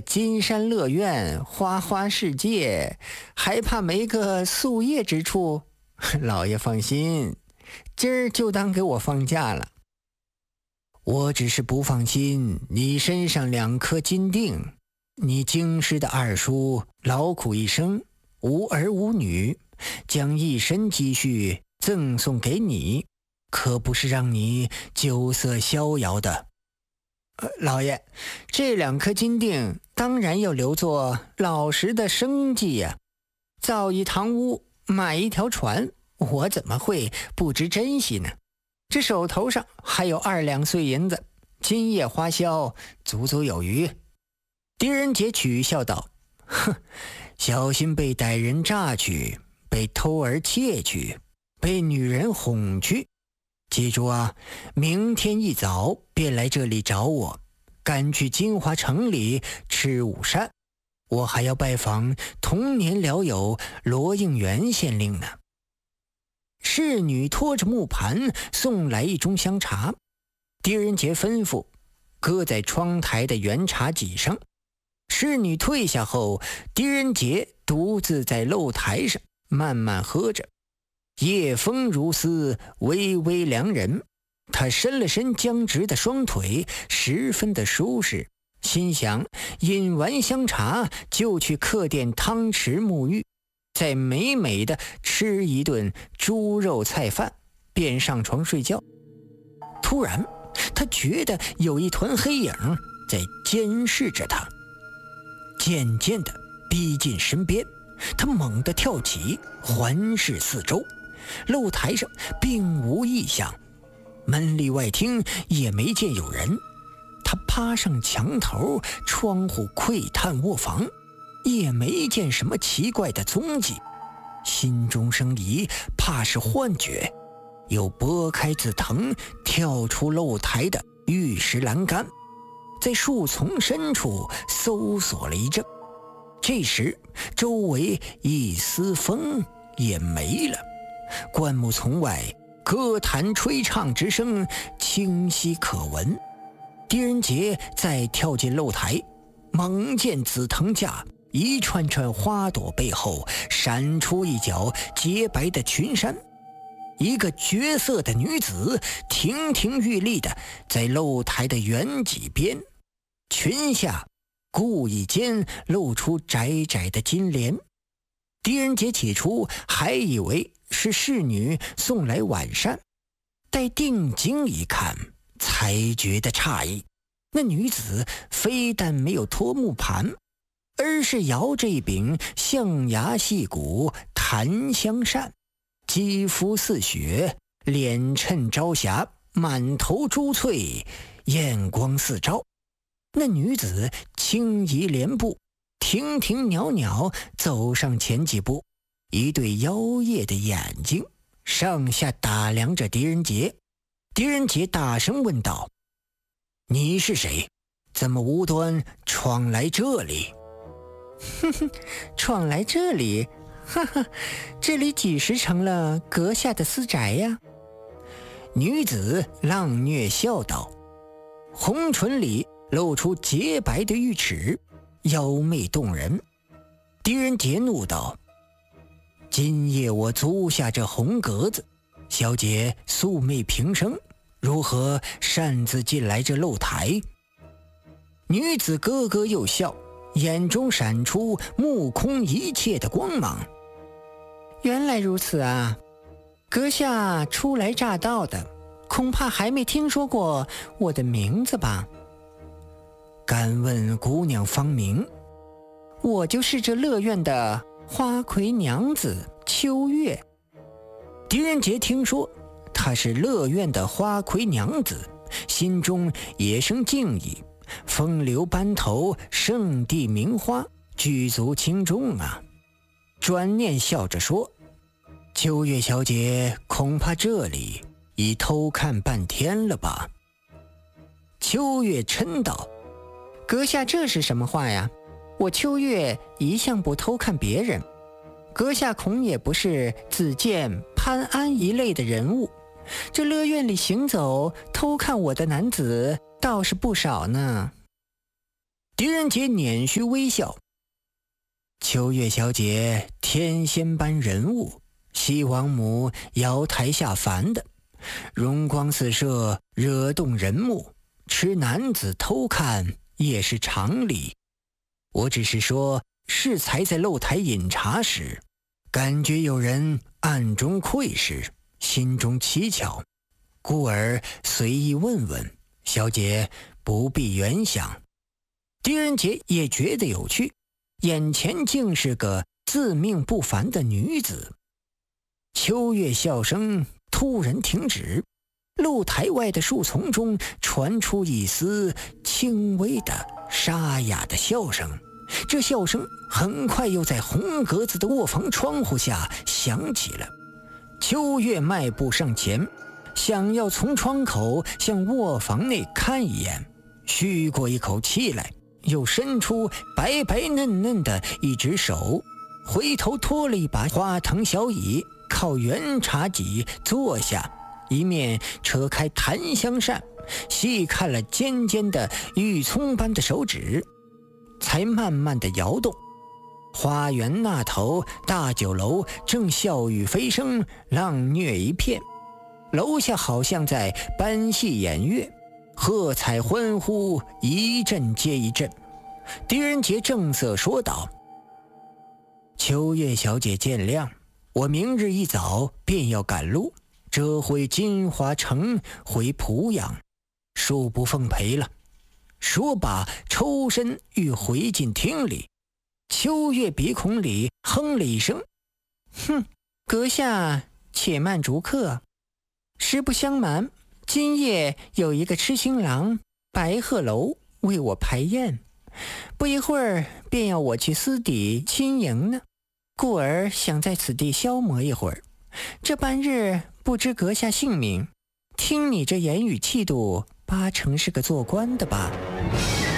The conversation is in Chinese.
金山乐苑，花花世界，还怕没个宿夜之处？老爷放心，今儿就当给我放假了。我只是不放心你身上2颗金锭，你京师的二叔劳苦一生，无儿无女，将一身积蓄赠送给你，可不是让你酒色逍遥的。老爷，这2颗金锭当然要留作老实的生计呀。造一堂屋，买一条船，我怎么会不知珍惜呢？这手头上还有2两碎银子，今夜花销足足有余。狄仁杰取笑道：哼，小心被歹人榨去，被偷儿窃去，被女人哄去。记住啊，明天一早便来这里找我，赶去金华城里吃午膳。我还要拜访童年老友罗应元县令呢。侍女拖着木盘送来一盅香茶，狄仁杰吩咐搁在窗台的圆茶几上。侍女退下后，狄仁杰独自在露台上慢慢喝着。夜风如丝，微微凉人。他伸了伸僵直的双腿，十分的舒适，心想饮完香茶就去客店汤池沐浴，再美美的吃一顿猪肉菜饭，便上床睡觉。突然他觉得有一团黑影在监视着他，渐渐地逼近身边。他猛地跳起，环视四周，露台上并无异象，门里外厅也没见有人。他趴上墙头窗户窥探卧房，也没见什么奇怪的踪迹，心中生疑，怕是幻觉，又拨开紫藤，跳出露台的玉石栏杆，在树丛深处搜索了一阵。这时周围一丝风也没了，灌木丛外歌坛吹唱之声清晰可闻。狄仁杰再跳进露台，猛见紫藤架一串串花朵背后闪出一角洁白的裙衫，一个绝色的女子亭亭玉立的在露台的圆脊边，裙下故意间露出窄窄的金莲。狄仁杰起初还以为是侍女送来晚膳，待定睛一看，才觉得诧异。那女子非但没有脱木盘，而是摇着一柄象牙细骨檀香扇，肌肤似雪，脸衬朝霞，满头珠翠，艳光四照。那女子轻移莲步，亭亭袅袅走上前几步，一对妖冶的眼睛上下打量着狄仁杰。狄仁杰大声问道：你是谁？怎么无端闯来这里？哼哼，闯来这里？哈哈，这里几时成了阁下的私宅呀？女子浪谑笑道，红唇里露出洁白的玉齿，妖媚动人。狄仁杰怒道：今夜我租下这红格子，小姐素昧平生，如何擅自进来这露台？女子咯咯又笑，眼中闪出目空一切的光芒。原来如此啊，阁下初来乍到的，恐怕还没听说过我的名字吧？敢问姑娘芳名？我就是这乐苑的花魁娘子秋月。狄仁杰听说她是乐苑的花魁娘子，心中也生敬意，风流班头，圣地名花，举足轻重啊。转念笑着说：秋月小姐恐怕这里已偷看半天了吧？秋月嗔道：阁下这是什么话呀？我秋月一向不偷看别人，阁下恐也不是子建、潘安一类的人物，这乐苑里行走偷看我的男子倒是不少呢。 狄仁杰捻须微笑。秋月小姐天仙般人物，西王母瑶台下凡的，容光四射，惹动人目，吃男子偷看也是常理。我只是说，适才在露台饮茶时，感觉有人暗中窥视，心中蹊跷，故而随意问问，小姐不必原想。狄仁杰也觉得有趣，眼前竟是个自命不凡的女子。秋月笑声突然停止，露台外的树丛中传出一丝轻微的沙哑的笑声，这笑声很快又在红格子的卧房窗户下响起了。秋月迈步上前，想要从窗口向卧房内看一眼，吁过一口气来，又伸出白白嫩嫩的一只手，回头拖了一把花藤小椅，靠圆茶几坐下，一面扯开檀香扇，细看了尖尖的玉葱般的手指，才慢慢的摇动。花园那头大酒楼正笑语飞声，浪虐一片，楼下好像在搬戏演乐，喝彩欢呼一阵接一阵。狄仁杰正色说道：秋月小姐见谅，我明日一早便要赶路，折回金华城回濮阳，恕不奉陪了。说罢抽身欲回进厅里。秋月鼻孔里哼了一声：哼，阁下且慢逐客。实不相瞒，今夜有一个痴心郎白鹤楼为我排宴，不一会儿便要我去私底亲迎呢，故而想在此地消磨一会儿。这半日不知阁下姓名，听你这言语气度，八成是个做官的吧。